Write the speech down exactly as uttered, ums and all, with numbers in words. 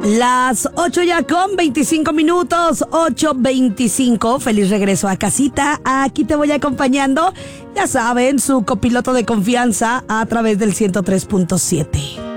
Las ocho ya con veinticinco minutos, ocho veinticinco. Feliz regreso a casita. Aquí te voy acompañando. Ya saben, su copiloto de confianza a través del ciento tres punto siete.